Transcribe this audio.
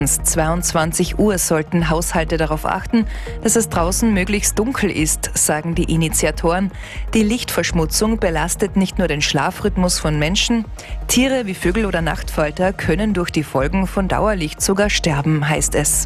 22 Uhr sollten Haushalte darauf achten, dass es draußen möglichst dunkel ist, sagen die Initiatoren. Die Lichtverschmutzung belastet nicht nur den Schlafrhythmus von Menschen, Tiere wie Vögel oder Nachtfalter können durch die Folgen von Dauerlicht sogar sterben, heißt es.